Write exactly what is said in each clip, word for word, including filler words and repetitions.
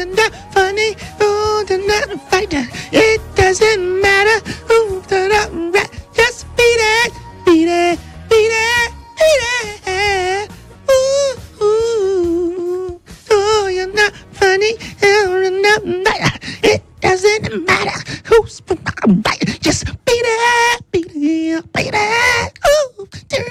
you're not funny. Oh, you're not a fighter. It doesn't matter. Ooh, you're not right. Just beat it, beat it, beat it, beat it. Ooh, ooh. Oh, you're not funny. Oh, you're not right. It doesn't matter. Who's right? Just beat it, beat it, beat it. Ooh.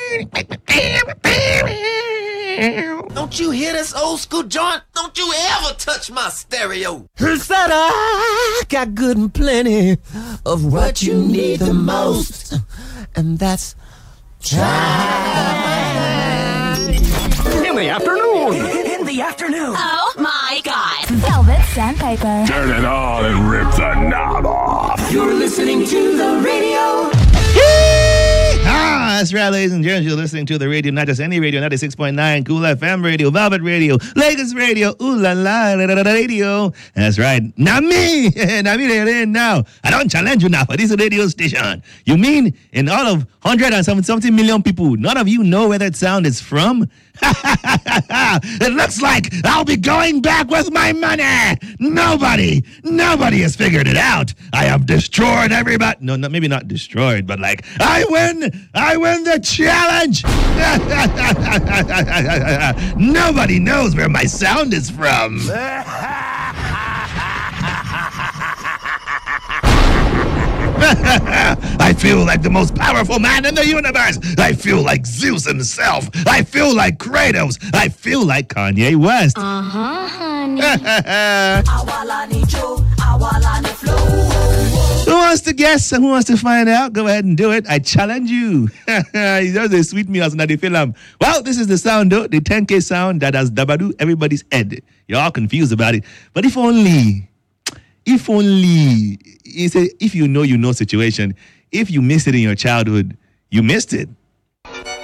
Don't you hear this old school joint? Don't you ever touch my stereo. Said I got good and plenty of what you need the most, and that's time. In the afternoon. In the afternoon. Oh my God. Velvet Sandpaper. Turn it on and rip the knob off. You're listening to the radio. Ah, that's right, ladies and gentlemen. You're listening to the radio, not just any radio, ninety-six point nine, Cool F M radio, Velvet Radio, Lagos Radio, ooh la la, la, la, la radio. That's right. Not me. Not me there now. I don't challenge you now for this radio station. You mean in all of one hundred seventy million people, none of you know where that sound is from? It looks like I'll be going back with my money. Nobody, nobody has figured it out. I have destroyed everybody. No, no, maybe not destroyed, but like, I win. I win the challenge. Nobody knows where my sound is from. I feel like the most powerful man in the universe. I feel like Zeus himself. I feel like Kratos. I feel like Kanye West. Uh-huh, honey. Who wants to guess and who wants to find out? Go ahead and do it. I challenge you. There's a sweet me as the film. Well, this is the sound, though, the ten K sound that has dabadoo everybody's head. You're all confused about it. But if only, if only, it's a, if you know, you know situation, if you missed it in your childhood, you missed it.